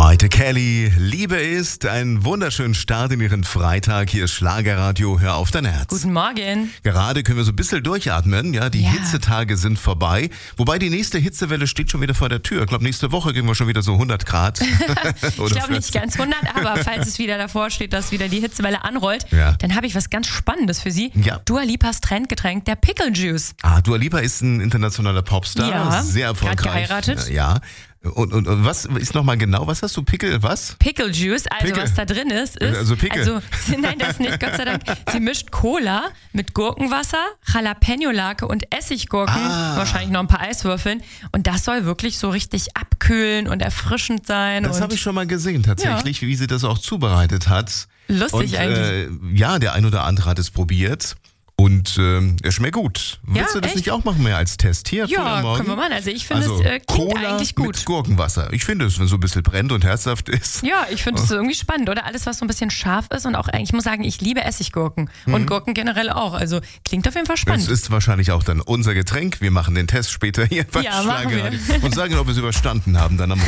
Maite Kelly, Liebe ist ein wunderschöner Start in Ihren Freitag. Hier ist Schlagerradio, hör auf dein Herz. Guten Morgen. Gerade können wir so ein bisschen durchatmen, ja, die Hitzetage sind vorbei. Wobei die nächste Hitzewelle steht schon wieder vor der Tür. Ich glaube, nächste Woche kriegen wir schon wieder so 100 Grad. Ich glaube nicht ganz 100, aber falls es wieder davor steht, dass wieder die Hitzewelle anrollt, dann habe ich was ganz Spannendes für Sie. Ja. Dua Lipas Trendgetränk, der Pickle Juice. Dua Lipa ist ein internationaler Popstar, sehr erfolgreich. Gerade geheiratet. Ja. Und was ist nochmal genau, was hast du, was? Pickle Juice, also Pickle. Was da drin ist also Pickle. Nein, das nicht, Gott sei Dank. Sie mischt Cola mit Gurkenwasser, Jalapeno-Lake und Essiggurken, wahrscheinlich noch ein paar Eiswürfeln, und das soll wirklich so richtig abkühlen und erfrischend sein. Das habe ich schon mal gesehen tatsächlich, wie sie das auch zubereitet hat. Lustig eigentlich. Ja, der ein oder andere hat es probiert. Und er schmeckt gut. Willst du das nicht auch machen mehr als Test? Hier, ja, können wir machen. Also ich finde, es klingt Cola eigentlich gut. Mit Gurkenwasser. Ich finde es, wenn es so ein bisschen brennt und herzhaft ist. Ja, ich finde es irgendwie spannend, oder? Alles, was so ein bisschen scharf ist, und auch, ich muss sagen, ich liebe Essiggurken. Und Gurken generell auch. Also klingt auf jeden Fall spannend. Das ist wahrscheinlich auch dann unser Getränk. Wir machen den Test später hier bei Schlagerradio und sagen, ob wir es überstanden haben dann am